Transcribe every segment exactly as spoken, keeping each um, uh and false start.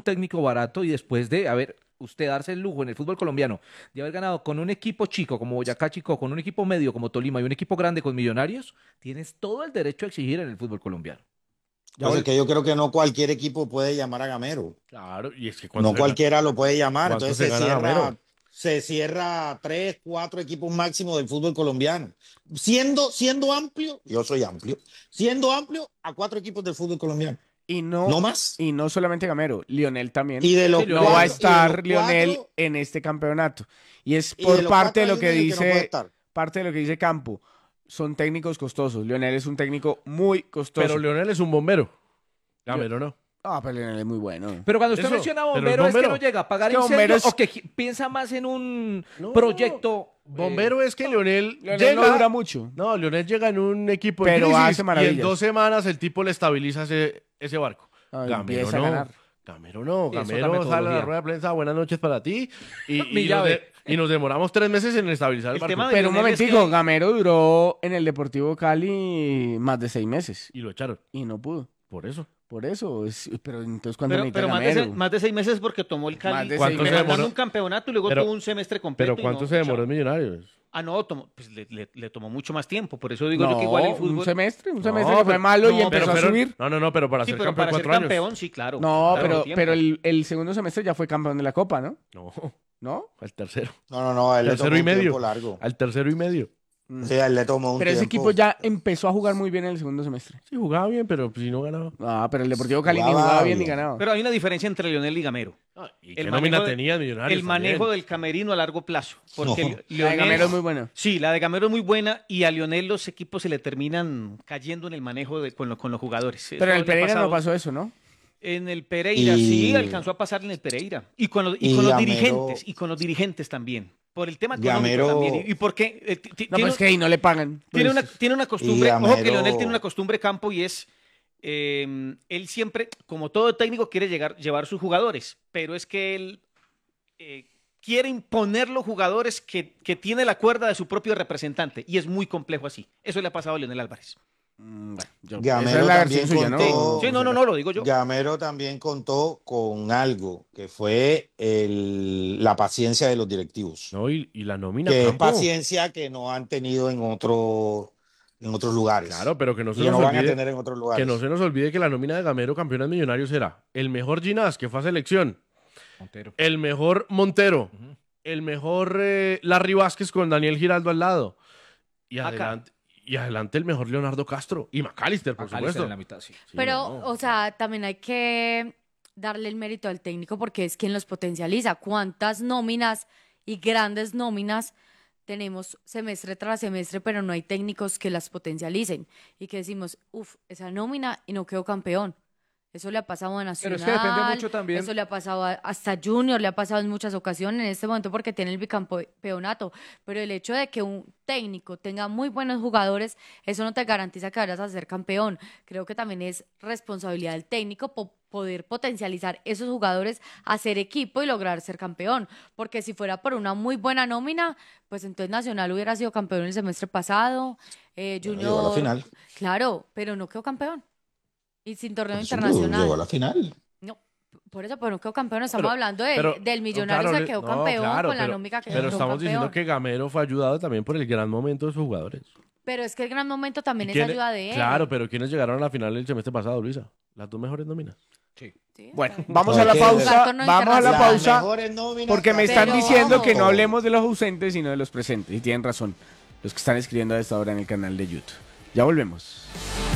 técnico barato y después de, a ver, usted darse el lujo en el fútbol colombiano de haber ganado con un equipo chico como Boyacá Chico, con un equipo medio como Tolima y un equipo grande con Millonarios, tienes todo el derecho a exigir en el fútbol colombiano. Ya pues es que yo creo que no cualquier equipo puede llamar a Gamero. Claro, y es que no cualquiera gana, lo puede llamar. Entonces se, se cierra, Gamero? se cierra tres, cuatro equipos máximo del fútbol colombiano. Siendo, siendo amplio, yo soy amplio, siendo amplio a cuatro equipos del fútbol colombiano. Y no, no más. Y no solamente Gamero, Lionel también. Y de los no cuatro, va a estar de Lionel cuatro, en este campeonato. Y es por y parte de lo que dice, no parte de lo que dice Campo. Son técnicos costosos. Lionel es un técnico muy costoso. Pero Lionel es un bombero. Gamero no. Ah, pero Lionel es muy bueno. Pero cuando usted Eso, menciona pero bombero, el es que bombero. no llega a pagar Es que incendios bombero es- o que gi- piensa más en un No. proyecto. Bombero es que Lionel, Lionel llega, no dura mucho. No, Lionel llega en un equipo Pero en crisis hace y maravillas. en dos semanas el tipo le estabiliza ese, ese barco. Ah, Gamero empieza a no. ganar. Gamero no. Sí, eso es la Gamero sale a la metodología. rueda de prensa, buenas noches para ti. Y, Mi y, nos, llave. de- y nos demoramos tres meses en estabilizar el, El barco. tema de- Pero un Lionel es momentico, que- Gamero duró en el Deportivo Cali más de seis meses. Y lo echaron. Y no pudo. Por eso. Por eso. es- pero entonces, ¿cuándo Pero, necesita pero más, de Gamero? seis, más de seis meses porque tomó el Más Cali de ¿Cuánto seis se meses. demoró? ganando un campeonato y luego Pero- tuvo un semestre completo. Pero y ¿cuánto no, se demoró chao. en Millonarios? Ah, no, tomó, pues le, le- le tomó mucho más tiempo. Por eso digo No, yo que igual el fútbol. un semestre, un No, semestre que fue pero- malo y no, empezó a fueron- subir. No, no, no, pero para Sí, ser pero campeón para ser cuatro campeón, años. sí, claro. No, claro, pero, tiempo. pero el, el segundo semestre ya fue campeón de la Copa, ¿no? No, ¿No? al tercero. No, no, no, a él le Tercero tomó y un medio. tiempo largo. Al tercero y medio. Sí, a él le tomó un Pero ese tiempo. equipo ya empezó a jugar muy bien en el segundo semestre. Sí, jugaba bien, pero pues, si no ganaba. Ah, pero el Deportivo Cali ni Jugaba jugaba bien bien. ni ganaba. Pero hay una diferencia entre Lionel y Gamero. ¿Y El qué manejo nómina de- tenía Millonarios? El manejo también? del camerino a largo plazo. Porque No. Li- La de Lionel, Gamero es muy buena. Sí, la de Gamero es muy buena y a Lionel los equipos se le terminan cayendo en el manejo de, con, lo- con los jugadores. Pero Eso en el le ha Pereira pasado- no pasó eso, ¿no? En el Pereira, Y- sí, alcanzó a pasar en el Pereira. Y con los, y y con los Gamero- dirigentes, y con los dirigentes también. Por el tema económico Gamero- también. Y, y porque eh, ti- ti- No, tiene, pues que ahí no le pagan. tiene Pues, una, tiene una costumbre, Y ojo que Gamero- Leonel tiene una costumbre campo y es, eh, él siempre, como todo técnico, quiere llegar, llevar sus jugadores, pero es que él eh, quiere imponer los jugadores que, que tiene la cuerda de su propio representante y es muy complejo así. Eso le ha pasado a Leonel Álvarez. mm, bueno, yo- Gamero esa es la versión también suya, ¿no? contó- Sí, no, no, no, lo digo yo. Gamero también contó con algo, que fue el, la paciencia de los directivos. No, y, y la nómina. que es Campo. paciencia que no han tenido en, otro, en otros lugares. Claro, pero que no se y que nos no van a olvide. tener en otros lugares. Que no se nos olvide que la nómina de Gamero, campeones millonarios, era el mejor Ginás, que fue a selección, Montero. el mejor Montero, Ujú. el mejor eh, Larry Vázquez con Daniel Giraldo al lado. Y Acá. adelante, y adelante el mejor Leonardo Castro. Y McAllister, por McAllister supuesto. en la mitad, sí. Sí, Pero, no. o sea, también hay que darle el mérito al técnico porque es quien los potencializa. ¿Cuántas nóminas y grandes nóminas tenemos semestre tras semestre, pero no hay técnicos que las potencialicen? Y que decimos, uff, esa nómina y no quedó campeón. Eso le ha pasado a Pero Nacional. es que depende mucho también. Eso le ha pasado a- hasta Junior, le ha pasado en muchas ocasiones en este momento porque tiene el bicampeonato. Pero el hecho de que un técnico tenga muy buenos jugadores, eso no te garantiza que vayas a ser campeón. Creo que también es responsabilidad del técnico po- poder potencializar esos jugadores, hacer equipo y lograr ser campeón. Porque si fuera por una muy buena nómina, pues entonces Nacional hubiera sido campeón el semestre pasado. Eh, Bueno, Junior, llegó a la final. claro, pero no quedó campeón. Y sin torneo Pues sí, internacional. llegó a la final. No, por eso, pero no quedó campeón. Estamos Pero- hablando de- pero- del no, Millonarios claro, que quedó no, campeón claro, con la pero- nómica que Pero quedó estamos campeón. diciendo que Gamero fue ayudado también por el gran momento de sus jugadores. Pero es que el gran momento también es ¿Quién- ayuda de él. Claro, pero ¿quiénes llegaron a la final el semestre pasado, Luisa? Las dos mejores nóminas. Sí, Bueno, está bien. vamos No, a la es que- pausa. Jugar torneo Vamos a la internacional. Las pausa. mejores nóminas Porque me campeón. están Pero diciendo que no ojo. hablemos de los ausentes, sino de los presentes. Y tienen razón. Los que están escribiendo a esta hora en el canal de YouTube. Ya volvemos.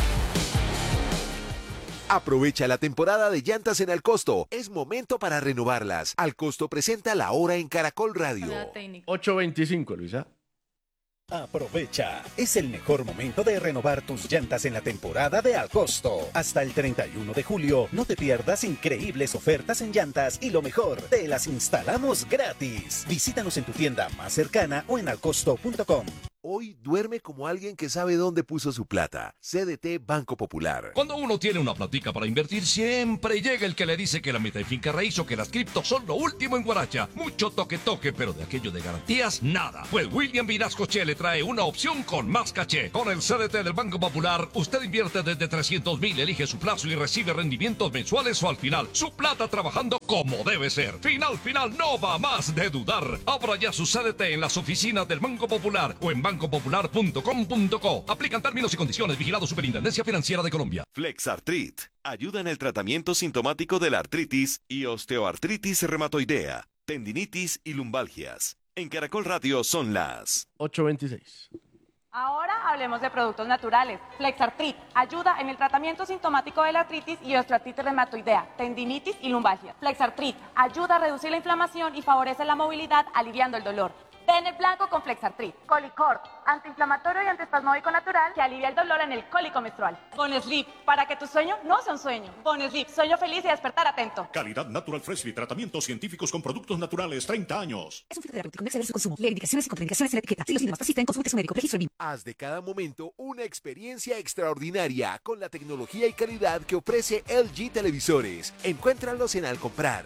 Aprovecha la temporada de llantas en Alcosto. Es momento para renovarlas. Alcosto presenta La Hora en Caracol Radio. Ayuda técnica. ocho veinticinco, Luisa. Aprovecha, es el mejor momento de renovar tus llantas en la temporada de Alcosto. Hasta el treinta y uno de julio, no te pierdas increíbles ofertas en llantas y lo mejor, te las instalamos gratis. Visítanos en tu tienda más cercana o en alcosto punto com. Hoy duerme como alguien que sabe dónde puso su plata. C D T Banco Popular. Cuando uno tiene una platica para invertir, siempre llega el que le dice que la meta de finca raíz o que las criptos son lo último en Guaracha. Mucho toque toque, pero de aquello de garantías, nada. Pues William Vinascoche le trae una opción con más caché. Con el C D T del Banco Popular, usted invierte desde trescientos mil, elige su plazo y recibe rendimientos mensuales o al final. Su plata trabajando como debe ser. Final, final, no va más de dudar. Abra ya su C D T en las oficinas del Banco Popular o en banco popular punto com punto co. Aplican términos y condiciones. Vigilado Superintendencia Financiera de Colombia. Flexartrit ayuda en el tratamiento sintomático de la artritis y osteoartritis reumatoidea, tendinitis y lumbalgias. En Caracol Radio son las ocho veintiséis. Ahora hablemos de productos naturales. Flexartrit ayuda en el tratamiento sintomático de la artritis y osteoartritis reumatoidea, tendinitis y lumbalgia. Flexartrit ayuda a reducir la inflamación y favorece la movilidad, aliviando el dolor. Ven el blanco con Flexartrit. Colicort, antiinflamatorio y antiespasmódico natural que alivia el dolor en el cólico menstrual. Bonesleep, para que tu sueño no sea un sueño. Bonesleep, sueño feliz y despertar atento. Calidad Natural Freshly, tratamientos científicos con productos naturales, treinta años. Es un filtro terapéutico, no exceder su consumo. Lee indicaciones y contraindicaciones en la etiqueta. Si los síntomas persisten, consulte a su médico. Registro en B I M. Haz de cada momento una experiencia extraordinaria con la tecnología y calidad que ofrece L G Televisores. Encuéntralos en Al Comprar.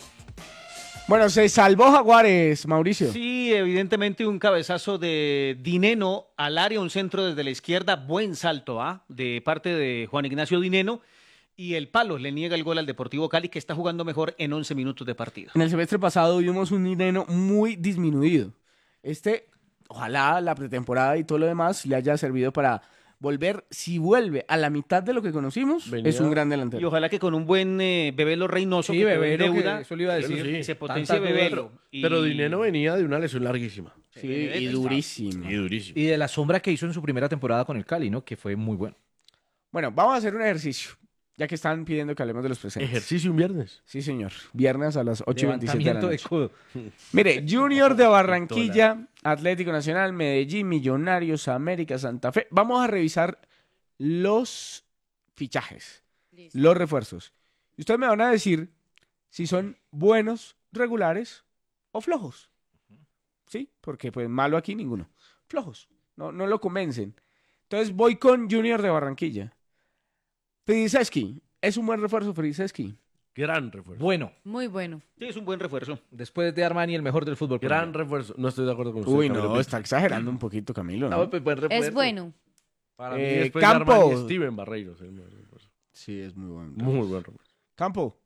Bueno, se salvó Jaguares, Mauricio. Sí, evidentemente un cabezazo de Dineno al área, un centro desde la izquierda, buen salto, ¿ah? De parte de Juan Ignacio Dineno, y el palo le niega el gol al Deportivo Cali, que está jugando mejor en once minutos de partido. En el semestre pasado vimos un Dineno muy disminuido. Este, ojalá la pretemporada y todo lo demás le haya servido para volver, si vuelve a la mitad de lo que conocimos, Venía. es un gran delantero. Y ojalá que con un buen eh, Bebelo Reynoso, sí, que Bebelo, deuda, que eso le iba a decir, sí. se potencie Bebelo. Y... Pero Dineno venía de una lesión larguísima. Sí, y durísimo. Y durísimo. Y de la sombra que hizo en su primera temporada con el Cali, ¿no? Que fue muy bueno. Bueno, vamos a hacer un ejercicio, ya que están pidiendo que hablemos de los presentes. ¿Ejercicio un viernes? Sí, señor. Viernes a las ocho y veintisiete de la noche. de codo. Mire, Junior de Barranquilla, Atlético Nacional, Medellín, Millonarios, América, Santa Fe. Vamos a revisar los fichajes, Listo. los refuerzos. Y ustedes me van a decir si son buenos, regulares o flojos. ¿Sí? Porque pues malo aquí ninguno. Flojos. No, no lo convencen. Entonces voy con Junior de Barranquilla. Fridiseski. ¿Es un buen refuerzo Fridiseski? Gran refuerzo. Bueno. Muy bueno. Sí, es un buen refuerzo. Después de Armani, el mejor del fútbol. Gran colombiano. refuerzo. No estoy de acuerdo con usted. Uy, no, Camilo. Está exagerando un poquito, Camilo. ¿no? No, pues, buen refuerzo. Es bueno. Para mí, Eh, después Campo. de Armani, Steven Barreiros. Sí, es muy bueno. Muy buen refuerzo. Campo.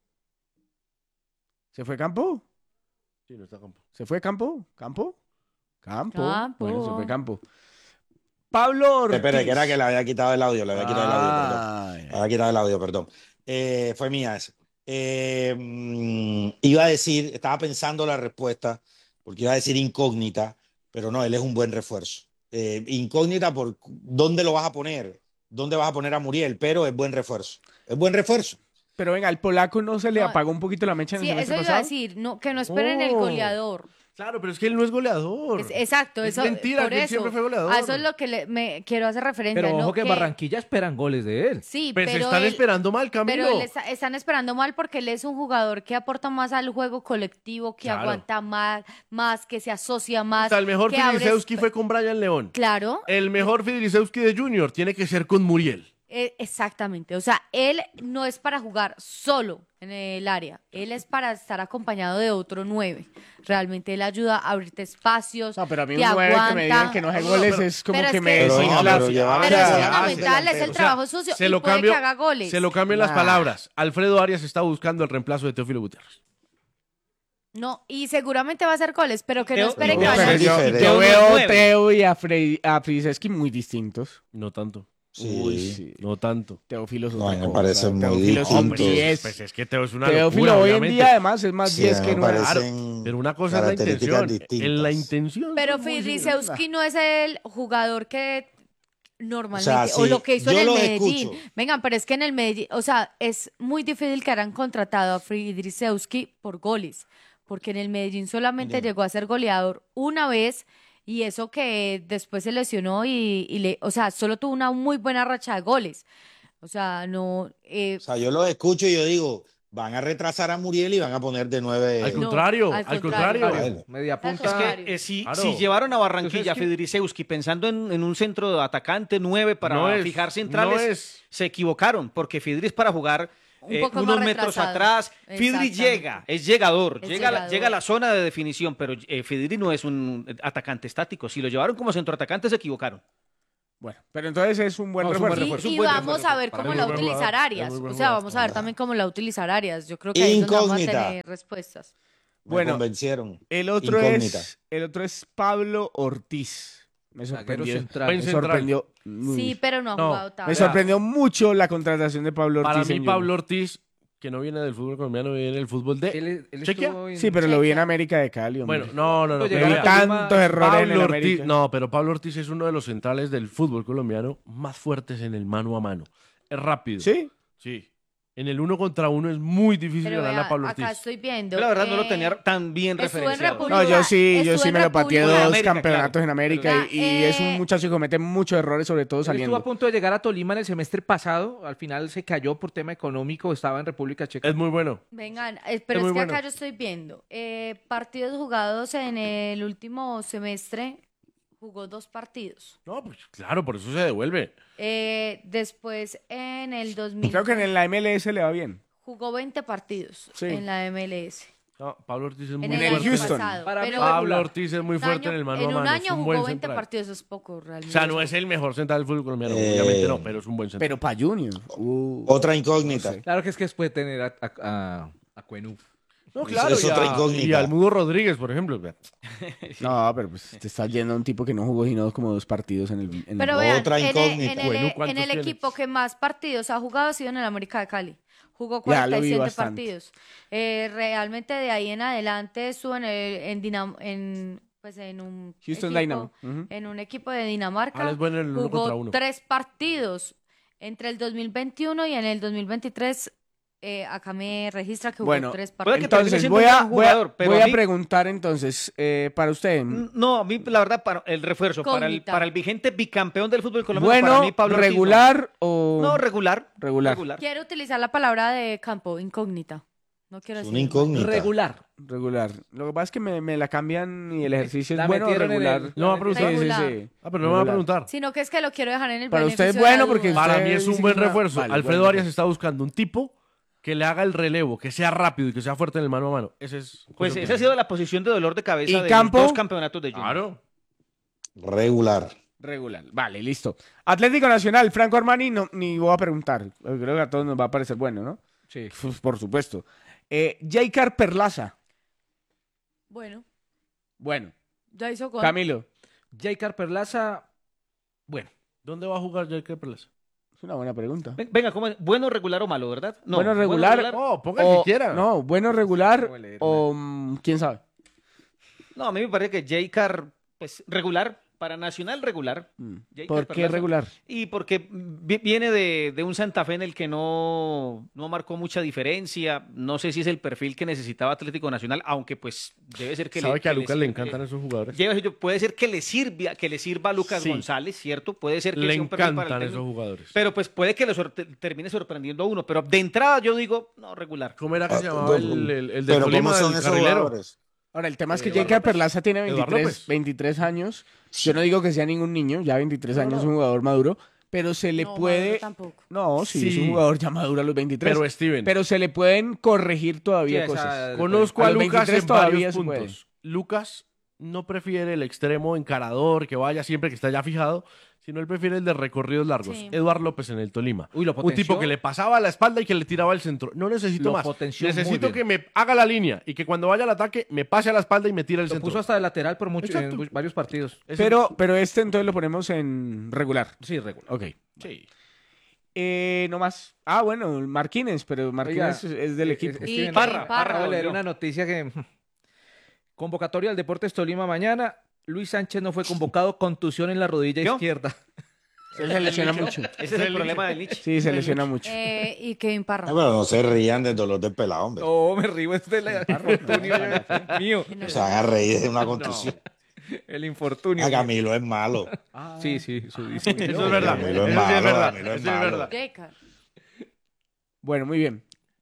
¿Se fue Campo? Sí, no está Campo. ¿Se fue Campo? ¿Campo? Campo. Campo. Bueno, se fue Campo. Pablo Ortiz. Espera, que era que le había quitado el audio, le había quitado el audio, perdón. Ah, Le había quitado el audio, perdón. Eh, fue mía esa. Eh, mm, iba a decir, estaba pensando la respuesta, porque iba a decir incógnita, pero no, él es un buen refuerzo. Eh, incógnita por dónde lo vas a poner, dónde vas a poner a Muriel, pero es buen refuerzo. Es buen refuerzo. Pero venga, al polaco no se le No, apagó un poquito la mecha en Sí, el semestre eso iba a pasado. decir, no, que no esperen el Oh. goleador. Claro, pero es que él no es goleador. Es- exacto, Es eso, mentira por que él eso, siempre fue goleador. a eso es lo que le- me quiero hacer referencia. Pero ¿no? ojo que en Barranquilla esperan goles de él. Sí, Pues pero están él- esperando mal, Camilo. Pero él está- están esperando mal porque él es un jugador que aporta más al juego colectivo, que Claro. aguanta más, más, que se asocia más. O sea, el mejor que abre Fidrisewski esp- fue con Brian León. Claro, El mejor Fidrisewski de Junior tiene que ser con Muriel. eh, exactamente. O sea, él no es para jugar solo en el área. Él es para estar acompañado de otro nueve. Realmente él ayuda a abrirte espacios. No, pero a mí te un nueve que aguanta. me digan que no hace goles pero- es como pero que es me que- Pero, desinfla. no, pero lleva- Pero es Ah, ya, fundamental, es el delantero. trabajo sucio Se y lo puede cambio, que haga goles. se lo cambio en las Nah. palabras. Alfredo Arias está buscando el reemplazo de Teófilo Gutiérrez. No, y seguramente va a hacer goles, pero que no Teo- esperen no, que pero vaya. es yo, diferente. yo Teo veo nueve. Teo y a, Fre- a Fridiseski muy distintos. No tanto. Sí. Uy, sí. No tanto. Teófilo es No, otra me cosa. parece muy Teófilo es un distinto. diez. Pues es que Teo es una Teófilo locura, hoy en obviamente. día además es más Sí, diez me que nueve. parecen Pero una cosa es la características intención. distintas. En la intención. Pero son muy Fidrisewski no es el jugador que normalmente, O o, sea, sí, lo que hizo yo en el los Medellín. escucho. Vengan, pero es que en el Medellín, o sea, es muy difícil que hayan contratado a Fidrisewski por goles, porque en el Medellín solamente Bien. llegó a ser goleador una vez y eso que después se lesionó y, y le, o sea, solo tuvo una muy buena racha de goles. O sea, no, eh, O sea, yo los escucho y yo digo, van a retrasar a Muriel y van a poner de nueve. Al contrario, No, al al contrario. contrario. Bueno. Media Al punta. contrario. Eh, si, Claro. si llevaron a Barranquilla Entonces, a ¿qué? Federiceusky pensando en, en un centro de atacante nueve para No es, fijar centrales, no es. se equivocaron, porque Fidri es para jugar Un eh, poco unos más metros retrasado. atrás. Fidri Exactamente. llega, es llegador, Es llega, a la- llegador. llega a la zona de definición, pero eh, Fidri no es un atacante estático. Si lo llevaron como centroatacante, se equivocaron. Bueno, pero entonces es un buen No, es un buen refuerzo. Y, refuerzo, y un buen vamos refuerzo. a ver Para cómo mí la es va a muy buen utilizar jugador, es Arias. muy buen O sea, jugador. vamos a ver también cómo la va a utilizar Arias. Yo creo que ahí es donde vamos a Incógnita. tener respuestas. Me Bueno, convencieron. El otro Incógnita. es el otro es Pablo Ortiz. Me Zaguero sorprendió. central. Me Buen central. sorprendió. muy- Sí, pero no ha No, jugado me tanto. sorprendió mucho la contratación de Pablo Ortiz. Para mí, en Junior. Pablo Ortiz, que no viene del fútbol colombiano, viene del fútbol de Él, él Chequia. estuvo en- Sí, pero lo vi en Chequia. América de Cali. hombre. Bueno, no, no, no. Cuando pero llegara mira, a Tolima, tantos errores en Pablo el Ortiz, América. no, pero Pablo Ortiz es uno de los centrales del fútbol colombiano más fuertes en el mano a mano. Es rápido. ¿Sí? Sí. En el uno contra uno es muy difícil Pero ganarle vea, a Pablo Ortiz. acá estoy viendo. Yo la verdad no lo eh, tenía tan bien estuvo en referenciado. República- No, yo sí, yo Estuvo sí en me lo pateé República. dos América, campeonatos claro. en América Ya, y, y es un eh, muchacho que comete muchos errores, sobre todo Él estuvo a saliendo. punto de llegar a Tolima en el semestre pasado. Al final se cayó por tema económico. Estaba en República Checa. Es muy bueno. Vengan, eh, pero Es es, muy que bueno. acá yo estoy viendo eh, partidos jugados en el último semestre. Jugó dos partidos. No, pues claro, por eso se devuelve. Eh, después en el dos mil Creo que en la M L S le va bien. jugó veinte partidos Sí. en la M L S. No, Pablo Ortiz es muy En el, el fuerte. año Houston. pasado. Para mí pero Pablo Pablo Ortiz es muy un fuerte año- en el mano en a un mano. año es un jugó buen veinte central. partidos, eso es poco O realmente. sea, no es el mejor central del fútbol colombiano, Eh, obviamente no, pero es un buen central. Pero para Junior. uh, Otra incógnita. Claro que es que después de tener a, a, a, a Cuenú. no, Eso claro, es y, otra a, incógnita. y al Mudo Rodríguez, por ejemplo. No, pero pues te está yendo a un tipo que no jugó sino como dos partidos en el. en Pero el- vean, Otra en el, incógnita. en el- Bueno, en ¿cuántos el tiene? equipo que más partidos ha jugado ha sido en el América de Cali. Jugó Ya, lo cuarenta y vi siete bastante. partidos. Eh, realmente de ahí en adelante estuvo en, el, en, Dinam- en, pues en un Houston equipo, Dynamo. Ujú. en un equipo de Dinamarca. Ah, es bueno en el uno jugó contra uno. tres partidos entre el dos mil veintiuno y en el dos mil veintitrés. Eh, acá me registra que jugó Bueno, tres puede que partidos. termine entonces siendo voy un a, gran voy a, jugador, pero voy a a mí- preguntar entonces, eh, para usted, No, a mí la verdad, para el refuerzo, para el, Incógnita. para el vigente bicampeón del fútbol colombiano, para bueno, mí Pablo Ortiz, no. regular o... No, regular. Regular. Quiero utilizar la palabra de campo, incógnita. No quiero Es decir una más. incógnita. Regular. Regular. Lo que pasa es que me, me la cambian y el ejercicio La es bueno o metieron en regular. el- No va a preguntar. Sí, sí, Regular. sí. Ah, pero no me va a Regular. preguntar. Sino que es que lo quiero dejar en el Para usted es beneficio de la bueno porque duda. Para usted mí es un dice buen que no- refuerzo. Vale, Alfredo buen Arias refuerzo. está buscando un tipo que le haga el relevo, que sea rápido y que sea fuerte en el mano a mano. Ese es. Pues José esa ha sido la posición de dolor de cabeza ¿Y de los Campo? dos campeonatos de Junior. Claro. Regular. Regular. Vale, listo. Atlético Nacional, Franco Armani, no, ni voy a preguntar. Creo que a todos nos va a parecer bueno, ¿no? Sí. Pues, por supuesto. Eh, Jaicar Perlaza. Bueno, Bueno. ya hizo con... Camilo. Jaicar Perlaza, bueno. ¿Dónde va a jugar Jaiker Perlaza? Es una buena pregunta. Ven- Venga, ¿cómo es? ¿Bueno, regular o malo, verdad? No, bueno, regular. No, ponga el o- que quiera. No, bueno, regular Voy a leerla. o mm, quién sabe. No, a mí me parece que Jaicar, pues regular, para Nacional regular. Mm. Jaiker ¿Por qué Perlaza. regular? Y porque vi- viene de, de un Santa Fe en el que no, no marcó mucha diferencia. No sé si es el perfil que necesitaba Atlético Nacional, aunque pues debe ser que Sabe le, que a que Lucas le sirve- encantan esos jugadores. Lleva- yo- puede ser que le sirva, que le sirva a Lucas Sí. González, ¿cierto? Puede ser que Le sea un perfil para el encantan técnico. esos jugadores. Pero pues puede que lo sorte- termine sorprendiendo a uno. Pero de entrada yo digo, no, regular. ¿Cómo era que Ah, se llamaba no, el, el, el de Pero Tolima, ¿cómo son el esos carrilero? jugadores? Ahora, el tema es que Eduardo Jaicar López. Perlaza tiene Eduardo veintitrés, López. veintitrés años. Yo no digo que sea ningún niño, ya veintitrés años es un jugador maduro, pero se le No, puede... Maduro tampoco. No, sí, es Sí. un jugador ya maduro a los veintitrés. Pero Steven, Pero se le pueden corregir todavía Sí, esa- cosas. conozco a a, los Lucas veintitrés en todavía varios se puede. puntos. Lucas no prefiere el extremo encarador que vaya siempre que está ya fijado, sino él prefiere el de recorridos largos. Sí. Eduardo López en el Tolima. Uy, lo Un potenció. tipo que le pasaba a la espalda y que le tiraba el centro. No necesito Lo más. potenció muy Necesito bien. que me haga la línea y que cuando vaya al ataque me pase a la espalda y me tire el Lo centro. puso hasta de lateral por mucho, en Exacto. mu- varios partidos. Ese- Pero, pero este entonces lo ponemos en regular. Sí, regular. Ok. Sí. Eh, no más. Ah, bueno, Martínez, pero Martínez Oiga, es, es del eh, equipo. eh, Y Steven, Parra, Parra. Parra. acabo de leer volvió. una noticia que... Convocatoria al Deportes Tolima mañana. Luis Sánchez no fue convocado, contusión en la rodilla ¿Yo? izquierda. Se lesiona mucho. Ese es el problema del Lich. Sí, se lesiona mucho. Eh, y Kevin Parra. Ah, pero no se rían del dolor del pelado, hombre. No, me río es del infortunio mío. O sea, van a reír de una contusión. El infortunio. A Camilo es malo. Sí, sí, su, su- Eso es verdad. Camilo Eso es sí malo, es verdad. Camilo es Eso es malo. verdad. Jaicar. Bueno, muy bien.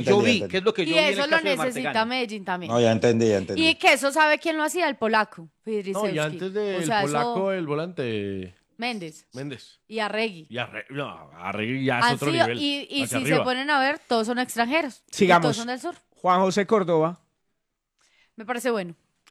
entendí, yo vi, entendí. que es lo que yo Y vi en el eso lo caso de necesita Martegani. Medellín también. No, ya entendí, ya entendí. Y que eso sabe quién lo hacía, el polaco. No, Fidrisewski. y antes del O sea, eso- polaco, el volante Méndez Méndez. y Arregui. Y Arre... no, Arregui ya es Han otro sido- nivel. y y hacia si se arriba. ponen a ver, todos son extranjeros. Y Sigamos. todos son del sur. Juan José Córdoba. Me parece bueno.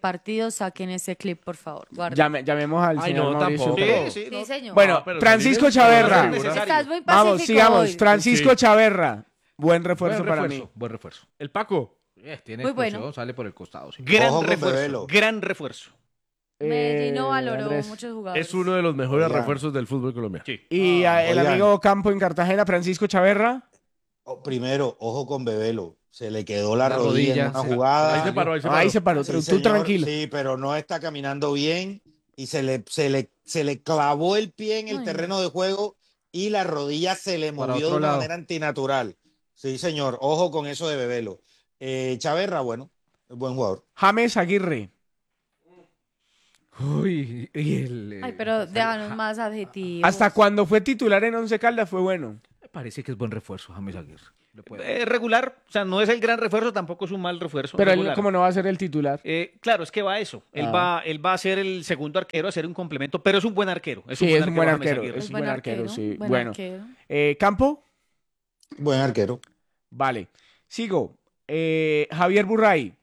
partido, saquen ese clip, por favor. Guarden. Llame- llamemos al Ay, señor no, Mauricio. tampoco. Pérez. Sí, sí, Sí, no. señor. Bueno, Ah, pero Francisco también es- Chaverra. no es necesario. Estás muy Vamos, pacífico sigamos. hoy. Francisco Sí. Chaverra. Buen refuerzo Buen para refuerzo, mí. buen refuerzo. El Paco. Eh, tiene Muy explosión, bueno. sale por el costado. sí. Gran Ojo con refuerzo. Bebelo. Gran refuerzo. Medellín no Eh, valoró Andrés. muchos jugadores. Es uno de los mejores Oigan. refuerzos del fútbol colombiano. Sí. Y ah, el Oigan. amigo Campo en Cartagena, Francisco Chaverra. Oh, primero, ojo con Bebelo. Se le quedó la, La rodilla, rodilla, en una se- jugada. Ahí se paró, ahí se paró. Ahí se paró, Sí, tú señor, tranquilo. Sí, pero no está caminando bien y se le, se le, se le clavó el pie en el Ay, terreno de juego y la rodilla se le Para movió de otro una lado. manera antinatural. Sí, señor. Ojo con eso de Bebelo. Eh, Chaverra, bueno, es buen jugador. James Aguirre. Uy, y el, eh, Ay, pero déjanos más adjetivos. Hasta cuando fue titular en Once Caldas fue bueno. me parece que es buen refuerzo, James Aguirre. Le puede dar. Eh, regular, o sea, no es el gran refuerzo, tampoco es un mal refuerzo. Pero él, regular. como no va a ser el titular. Eh, claro, es que va a eso. Él, Ah. va, él va a ser el segundo arquero, a ser un complemento, pero es un buen arquero. Es Sí, un buen es un buen James arquero. Aguirre. Es Es un buen buen arquero, arquero, sí. buen Bueno. arquero. Eh, ¿Campo? Buen arquero. Vale. Sigo. Eh, Javier Burray.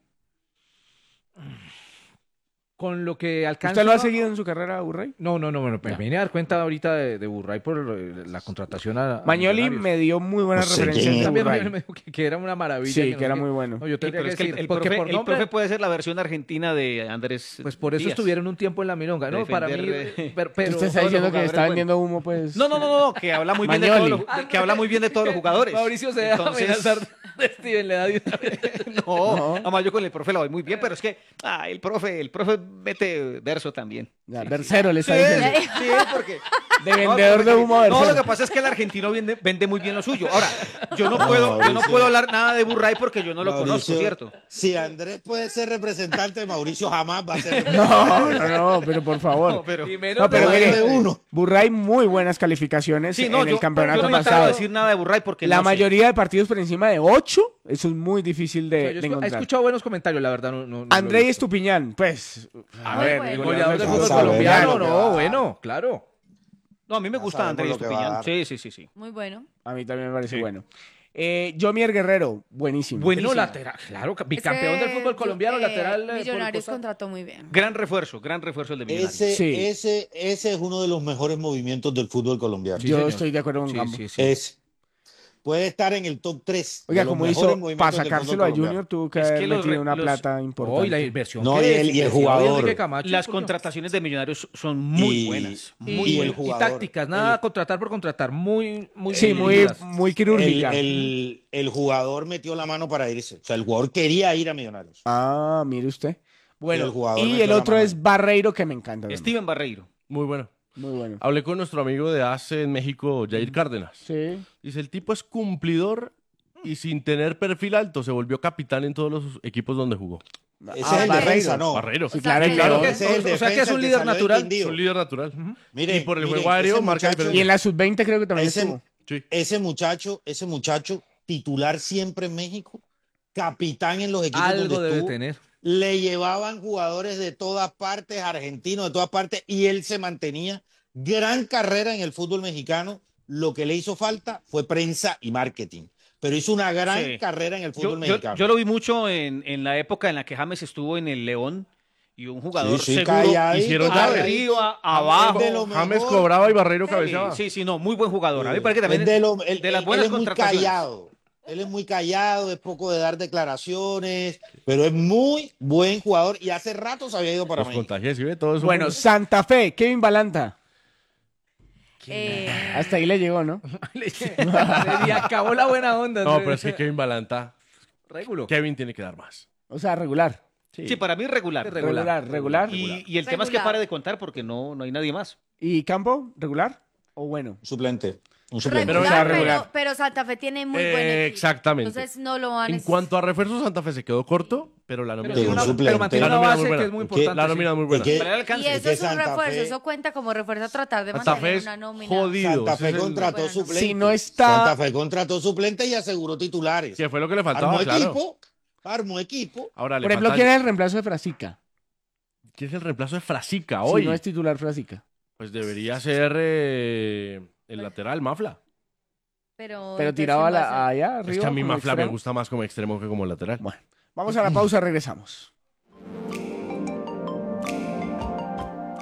Con lo que alcanza. ¿Usted lo ha seguido en su carrera, Burray? No, no, no, bueno, me Ya. vine a dar cuenta ahorita de, de Burray por eh, la contratación a, a Mañoli Millonarios. me dio muy buenas No sé referencias quién de es. También Burray. Mañoli me dijo que, que era una maravilla. Sí, no que sé era qué. muy bueno. No, yo Sí, tendría pero que es que el, decir, el porque profe, por el nombre, profe puede ser la versión argentina de Andrés. pues por eso Díaz. estuvieron un tiempo en la milonga. No, para mí, Defender, eh, pero, pero- Usted está todos los diciendo que jugadores, está bueno. vendiendo humo, pues. No, no, no, no, que habla muy bien de todos Mañoli. los, que habla muy bien de todos los jugadores. Mauricio se deja Entonces- amenazar de Steven, le da de una vez. No, No. además yo con el profe la voy muy bien, pero es que ah, el profe, el profe mete verso también. Ya, versero le Sí, está diciendo. sí, porque De vendedor de humo, no, versero. lo que pasa es que el argentino vende, vende muy bien lo suyo. Ahora, yo no puedo, yo no Mauricio. puedo hablar nada de Burray porque yo no lo conozco, Mauricio, ¿cierto? Si Andrés puede ser representante, Mauricio jamás va a ser representante. No, no, no, pero por favor. No, pero Y menos No, pero de- mire, de uno. Burray muy buenas calificaciones sí, en no, el yo, campeonato yo no me atrevo a pasado. decir nada de Burray porque La no sé. mayoría de partidos por encima de ocho, eso es muy difícil O de, sea, yo de escu- he encontrar. escuchado buenos comentarios, la verdad. No, no, no lo he Andrei visto. Estupiñán, pues, a Muy ver, bueno. el Goleador del Vamos fútbol a ver, colombiano, lo que no, va a dar. bueno, claro. No, a mí me Ya gusta sabemos Andrés lo que va a Estupiñán. dar. Sí, sí, sí, sí. Muy bueno. A mí también me parece Sí. bueno. Eh, Jomier Guerrero, buenísimo. Buenísimo. No, lateral, claro, bicampeón Ese, del fútbol colombiano, eh, lateral. eh, por el Millonarios costado. contrató muy bien. Gran refuerzo, gran refuerzo el de Millonarios. Ese, Sí. ese, ese es uno de los mejores movimientos del fútbol colombiano. Sí, Yo señor. estoy de acuerdo con Sí, Gambo. sí, sí. Es, puede estar en el top tres. Oiga, de los como mejores hizo, movimientos para del fútbol sacárselo a colombiano. Junior tuvo que Es que haber los metido re- una los- plata importante. Hoy la inversión. No, que y el- y el decía hoy jugador. Enrique Camacho, Las por Dios. contrataciones de Millonarios son muy Y- buenas. Y, Muy y buenas. el y jugador. tácticas, nada El- contratar por contratar, muy, muy Sí, bien muy, dirigidas. muy El, quirúrgica. el- el jugador metió la mano para irse. O sea, el jugador quería ir a Millonarios. Ah, mire usted. Bueno, el jugador y metió el la otro mano. es Barreiro, que me encanta. también. Steven Barreiro. Muy bueno. Muy bueno. Hablé con nuestro amigo de A C E en México, Jair Cárdenas. Sí. Dice, el tipo es cumplidor y sin tener perfil alto se volvió capitán en todos los equipos donde jugó. Ese Ah, es el Barreiro. defensa, ¿no? Barreiro. Sí, O sea, claro, que- claro. Ese es el O sea, que es defensa un que líder salió del natural. Quindío. Es un líder natural. Miren, y por el miren, juego aéreo ese marca muchacho- Y diferencia. en la sub veinte creo que también Ese- estuvo. Sí. Ese muchacho, ese muchacho titular siempre en México, capitán en los equipos Algo donde debe estuvo, tener. le llevaban jugadores de todas partes, argentinos de todas partes, y él se mantenía. Gran carrera en el fútbol mexicano. Lo que le hizo falta fue prensa y marketing, pero hizo una gran Sí. carrera en el Yo, fútbol yo- mexicano. yo lo vi mucho en, en la época en la que James estuvo en el León y un jugador Sí, sí, seguro. calladito, hicieron llave. Arriba, abajo. de lo James mejor. cobraba y Barreiro Sí, cabeceaba. sí, sí, no, muy buen jugador. A mí me parece que también Es de, lo- él, de las él- buenas él es muy contrataciones. callado. Él es muy callado, es poco de dar declaraciones, pero es muy buen jugador y hace rato se había ido para Los México. contagios, ¿sí ve? Todo eso. Bueno, Santa Fe, Kevin Balanta. Eh, Hasta ahí le llegó, ¿no? Y acabó la buena onda. No, pero es que Kevin Balanta, Regulo. Kevin tiene que dar más. O sea, regular. Sí, para mí regular. Regular, regular. Y, y el tema es que Regular. pare de contar porque no, no hay nadie más. ¿Y Campo? ¿Regular o bueno? Suplente. Un suplente. Pero, o regular, sea, pero, regular. pero Santa Fe tiene muy buen Eh, equipo. exactamente. Entonces no lo van a En cuanto a refuerzos, Santa Fe se quedó corto, pero la nómina, Pero, tiene un una- suplente. pero mantiene La una nómina base muy buena. que es muy ¿Qué? importante. la sí. nómina es muy buena. ¿Qué? Para el Y alcance. eso que es un Santa refuerzo, Fe- eso cuenta como refuerzo a tratar de Santa Fe mantener es una nómina. jodido. Santa Ese Fe es el- contrató Bueno, suplentes. si no está- Santa Fe contrató suplentes y aseguró titulares. Que fue lo que le faltaba, Armó claro. equipo, armó equipo. Ahora, le Por ejemplo, falta- ¿quién es el reemplazo de Frasica? ¿Quién es el reemplazo de Frasica hoy? Si no es titular Frasica. Pues debería ser eh, el lateral, Mafla. Pero, Pero entonces, tiraba ¿quién va a la, ser? allá arriba. Es que a mí como Mafla me extremo. gusta más como extremo que como lateral. Bueno, vamos a la pausa, regresamos.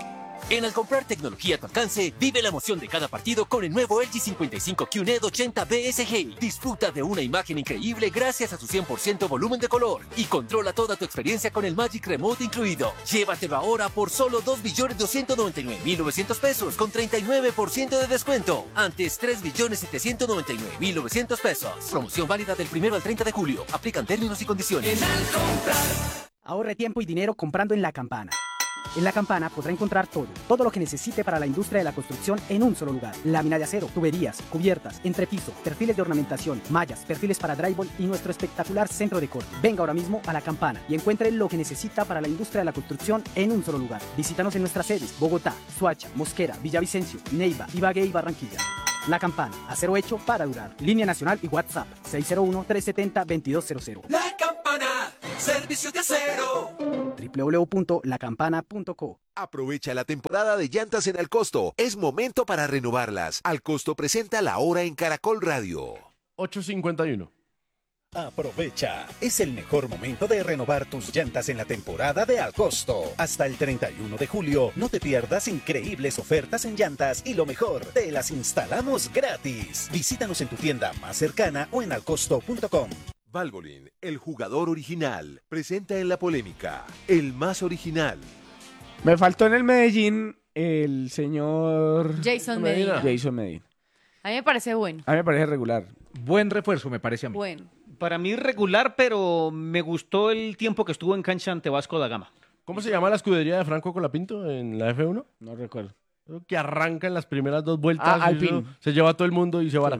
En al comprar tecnología a tu alcance, vive la emoción de cada partido con el nuevo L G cincuenta y cinco Q N E D ochenta B S G. Disfruta de una imagen increíble gracias a su cien por ciento volumen de color y controla toda tu experiencia con el Magic Remote incluido. Llévatelo ahora por solo dos millones doscientos noventa y nueve mil novecientos pesos con treinta y nueve por ciento de descuento. Antes tres millones setecientos noventa y nueve mil novecientos pesos. Promoción válida del primero al treinta de julio. Aplican términos y condiciones. Ahorre tiempo y dinero comprando en La Campana. En La Campana podrá encontrar todo, todo lo que necesite para la industria de la construcción en un solo lugar. Lámina de acero, tuberías, cubiertas, entrepiso, perfiles de ornamentación, mallas, perfiles para drywall y nuestro espectacular centro de corte. Venga ahora mismo a La Campana y encuentre lo que necesita para la industria de la construcción en un solo lugar. Visítanos en nuestras sedes: Bogotá, Soacha, Mosquera, Villavicencio, Neiva, Ibagué y Barranquilla. La Campana, acero hecho para durar. Línea nacional y WhatsApp seis cero uno, tres siete cero, dos dos cero cero. La Campana, servicios de acero. doble u doble u doble u punto la campana punto co. Aprovecha la temporada de llantas en Alcosto. Es momento para renovarlas. Alcosto presenta La Hora en Caracol Radio. ocho cincuenta y uno. Aprovecha, es el mejor momento de renovar tus llantas en la temporada de Alcosto. Hasta el treinta y uno de julio, no te pierdas increíbles ofertas en llantas y lo mejor, te las instalamos gratis. Visítanos en tu tienda más cercana o en alcosto punto com. Valvoline, el jugador original, presenta en la polémica, el más original. Me faltó en el Medellín el señor Jason Medina. Jason Medina. A mí me parece bueno. A mí me parece regular. Buen refuerzo, me parece a mí. Bueno. Para mí regular, pero me gustó el tiempo que estuvo en cancha ante Vasco da Gama. ¿Cómo se llama la escudería de Franco Colapinto en la F uno? No recuerdo. Creo que arranca en las primeras dos vueltas. Ah, y Alpine. eso se lleva a todo el mundo y se vara.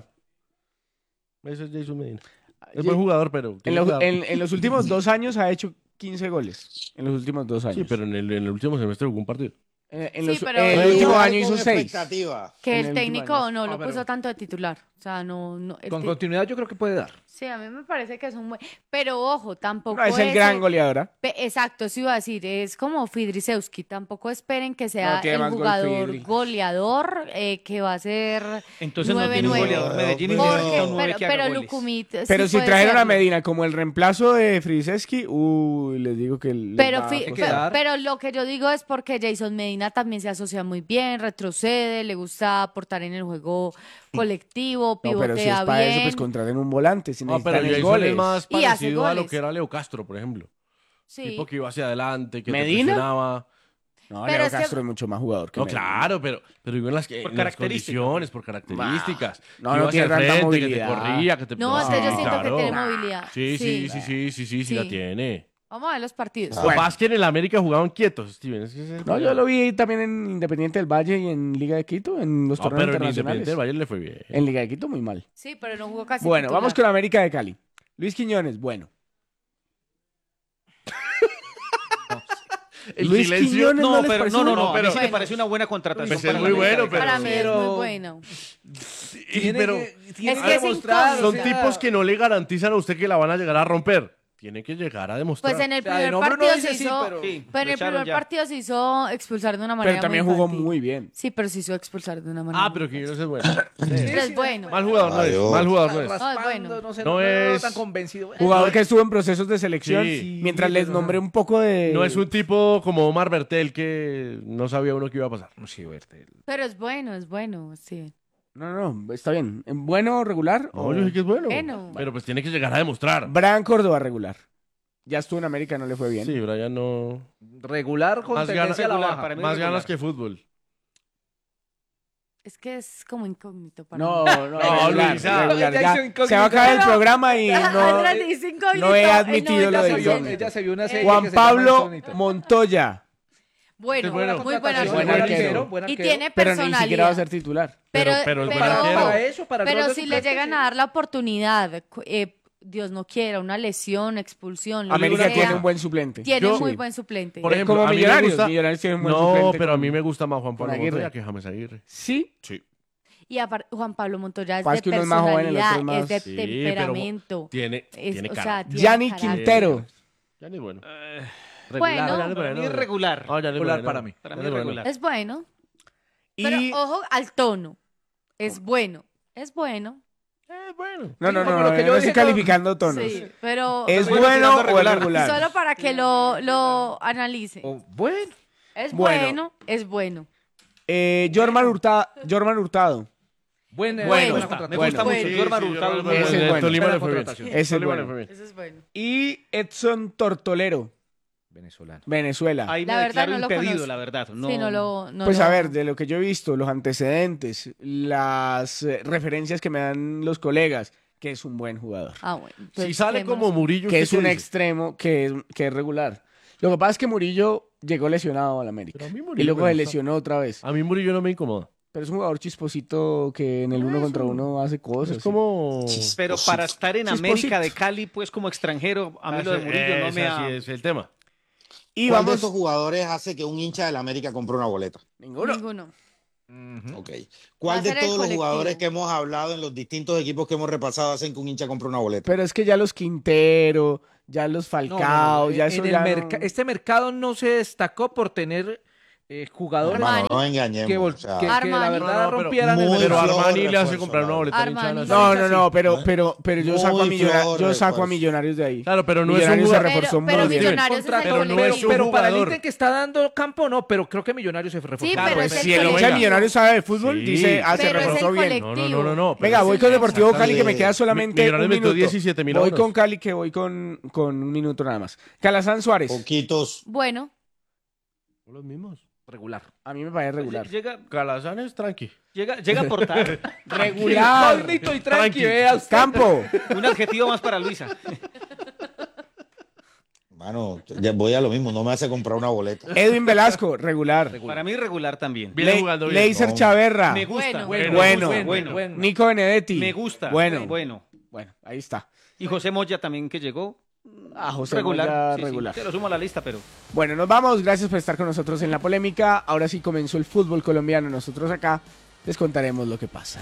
Eso es Jason Medina. Es buen jugador, pero... En los, en, en los últimos dos años ha hecho quince goles. En los últimos dos años. Sí, pero en el, en el último semestre jugó un partido. En, en Sí, los, pero- en el Sí, último igual año con hizo seis. expectativa. Que En el el técnico último año. no lo Ah, pero- puso tanto de titular. O sea, no... no el Con ti- continuidad yo creo que puede dar. Sí, a mí me parece que es un buen... Pero ojo, tampoco No, es el gran el- goleador. ¿ah? Pe- Exacto, eso iba a decir, es como Fidrisewski, tampoco esperen que sea No, tiene el más gol jugador Fidri. goleador eh, que va a ser Entonces no nueve tiene un nueve. goleador Medellín y Porque, necesita un nueve pero, que haga pero goles. Lucumit sí Pero si puede trajeron a serlo. Medina como el reemplazo de Friseski, uy, les digo que... les Pero, va a fi- costar. pero, pero lo que yo digo es porque Jason Medina también se asocia muy bien, retrocede, le gusta aportar en el juego colectivo, No, pero si es pivotea para eso, bien. pues contraten un volante. Si No, pero necesitan es Jason goles. es más Y hace parecido a lo goles. que era Leo Castro, por ejemplo. Sí. Tipo que iba hacia adelante, que te ¿Medina? presionaba. No, Pero Leo es que- Castro es mucho más jugador que No, Medina. claro, pero, pero digo en las, en Por las características. condiciones, por características. No, Que no iba tiene hacia el tanta frente, que te movilidad. corría, que te... No, es que yo Sí, siento claro. que tiene movilidad. Sí, sí, sí, sí, sí, sí, sí, la Sí. tiene. Vamos a ver los partidos. Lo que pasa es que en el América jugaban quietos, Steven. Es que ese es el No, yo problema. lo vi también en Independiente del Valle y en Liga de Quito, en los No, torneos pero en Independiente internacionales. del Valle le fue bien. En Liga de Quito muy mal. Sí, pero no jugó casi Bueno, titular. vamos con América de Cali. Luis Quiñones, bueno. El Luis silencio- Quiñones No, les pero parece no, no, bueno? no, a mí pero- sí me parece una buena contratación. Pues es para muy la América bueno, de pero- Cali. Para mí es pero- muy bueno. Tiene pero- que, tiene Es que es demostrar, incógnito. Son o sea, tipos que no le garantizan a usted que la van a llegar a romper. Tiene que llegar a demostrar. Pues en el O sea, primer de nombre uno partido dice se sí, hizo, pero- Sí, pero en lo el echaron primer ya. partido se hizo expulsar de una manera Pero también muy jugó infantil. muy bien. Sí, pero se hizo expulsar de una manera. Ah, muy pero que infantil. yo no sé bueno. Pero es bueno. Mal jugador no es. Adiós. Mal jugador no es. No, es bueno. raspando, no sé, No no, veo es- tan convencido. Jugador que estuvo en procesos de selección, Sí. mientras les pero- nombré un poco de... No es un tipo como Omar Bertel que no sabía uno qué iba a pasar. Sí, Bertel. Pero es bueno, es bueno, sí. No, no, no, está bien. ¿Bueno, regular? No, o- yo sé que es bueno. Bueno. Pero pues tiene que llegar a demostrar. Brian Córdoba, regular. Ya estuvo en América, no le fue bien. Sí, Brian no... Regular con Más ganas, tendencia a la regular, baja. para mí más regular. ganas que fútbol. Es que es como incógnito para No, mí. no, No, regular, Luisa. regular. Ya Ya hizo incógnito. se va a acabar el Pero- programa y Ah, no, Andrés dice incógnito, no he el admitido lo noventa de Ella se vio- por ciento. incógnito. ella se vio una serie Juan que se llama Pablo Incógnito. Montoya, Bueno, Es bueno. muy buen Buen arquero. arquero, buen Y arquero. tiene pero ni siquiera va a personalidad. ser titular. Pero, Pero- pero es pero, buen arquero. Para eso, para el pero rol de si le suplente, llegan sí. a dar la oportunidad, cu- eh, Dios no quiera, una lesión, expulsión, lo que América sea, tiene un buen suplente. tiene Yo- muy sí. buen suplente. Por ejemplo, como a mí me Millonarios, gusta- Millonarios tiene un buen No, suplente pero a con- mí me gusta más Juan con Pablo Aguirre. Montoya que James Aguirre. Sí, Sí. Y aparte, Juan Pablo Montoya es Pasa de que uno es más joven, el otro personalidad, es más- es de Sí, pero temperamento. Tiene, Es- tiene o cara. sea, tiene Gianni carácter. Quintero. Ya ni es bueno. Bueno, Ya ni es Para mí es regular. No, ya ni es Regular bueno. para mí. Para Ya mí ni es es bueno. regular. es bueno. Y... Pero ojo al tono. Es bueno. Es bueno. Eh, bueno. No, no, Sí, no, como no, lo que yo yo no estoy dije, no. calificando tonos. Sí, pero ¿Es Bueno, bueno tirando o es regular. regular? solo para que lo, lo analice. Oh, bueno. Es Bueno. bueno, es bueno. Eh, Jorman Hurtado. Jorman Hurtado. Buen, Me bueno, gusta, bueno, me bueno. gusta Bueno. mucho. Sí, Jorman sí, Hurtado es muy Jorman Ese bueno. es bueno. Tolima le fue Buena bien. contratación. Ese es Tolima le bueno. fue bien. Ese es bueno. Y Edson Tortolero, Venezolano. Venezuela. Ahí me La verdad declaro no lo impedido, conozco. la verdad. No, Sí, no lo. No Pues lo- a ver, de lo que yo he visto, los antecedentes, las eh, referencias que me dan los colegas, que es un buen jugador. Ah, bueno. Si Entonces, sale quedémonos- como Murillo, Que ¿usted es qué un dice? extremo que es, que es regular. Lo que pasa es que Murillo llegó lesionado al América. Pero a mí Y Murillo luego me se gusta. lesionó otra vez. A mí Murillo no me incomoda. Pero es un jugador chisposito que en el uno contra uno hace cosas. Es como... Pero para estar en Chisposito. América de Cali, pues como extranjero, a mí lo de Murillo no me Ese ha... sí es el tema. Y ¿Cuál de vamos. estos jugadores hace que un hincha del América compre una boleta? Ninguno. Ninguno. Ok. Va ¿Cuál a de ser el todos los colectivo. jugadores que hemos hablado en los distintos equipos que hemos repasado hacen que un hincha compre una boleta? Pero es que ya los Quintero, ya los No, no, no, Falcao, en- ya en eso el ya no- merca- Este mercado no se destacó por tener eh, jugadores Hermano, no engañemos. que, vol- o sea, que- que la Armani. verdad No, no, pero rompieran el muy Pero mercado. flojo Armani le hace refuerzo, comprar una la boleta al hincha Armani. nacional. No, no, no, pero, ¿Eh? pero, pero yo Muy saco a, Millona- flojo yo saco a refuerzo. Millonarios de ahí. Claro, pero no es un Millonarios se jugador. reforzó Pero, pero muy bien. Millonarios es el Pero no Pero, colectivo. es un pero para el jugador. ítem que está dando campo, no, pero creo que Millonarios se reforzó. Sí, Claro, pero pues, es el Si el hincha de colectivo. Millonarios sabe de fútbol, Sí. dice, ah, se Pero es el reforzó bien. No, no, no, no, no. Venga, voy con Deportivo Cali que me queda solamente Millonarios un metió minuto. diecisiete mil Voy abonos. con Cali que voy con, con un minuto nada más. Calazán Suárez. Poquitos. Bueno, Son los mismos. regular. A mí me parece regular. Llega, Calazán es tranqui. llega, llega a aportar. Regular. Bonito y tranqui, Tranqui. vea usted. Campo. Un adjetivo más para Luisa. Mano, ya voy a lo mismo, no me hace comprar una boleta. Edwin Velasco, regular. Para mí regular también. Viene Le- jugando bien. Leiser No. Chaverra. Me gusta. Bueno. Bueno. me gusta, bueno, bueno. Nico Benedetti. Me gusta. Bueno. Bueno. Bueno, ahí está. Y José Moya también que llegó. A José regular. Moya, Sí, sí, regular. te lo sumo a la lista, pero... Bueno, nos vamos. Gracias por estar con nosotros en la polémica. Ahora sí comenzó el fútbol colombiano. Nosotros acá les contaremos lo que pasa.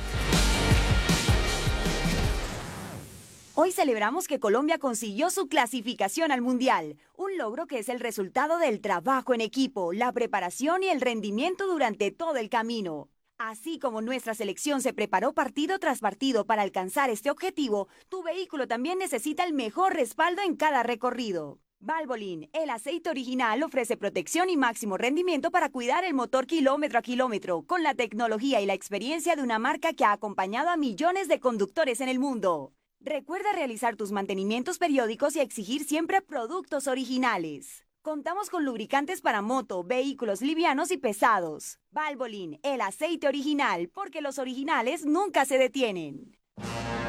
Hoy celebramos que Colombia consiguió su clasificación al Mundial, un logro que es el resultado del trabajo en equipo, la preparación y el rendimiento durante todo el camino. Así como nuestra selección se preparó partido tras partido para alcanzar este objetivo, tu vehículo también necesita el mejor respaldo en cada recorrido. Valvoline, el aceite original, ofrece protección y máximo rendimiento para cuidar el motor kilómetro a kilómetro, con la tecnología y la experiencia de una marca que ha acompañado a millones de conductores en el mundo. Recuerda realizar tus mantenimientos periódicos y exigir siempre productos originales. Contamos con lubricantes para moto, vehículos livianos y pesados. Valvoline, el aceite original, porque los originales nunca se detienen.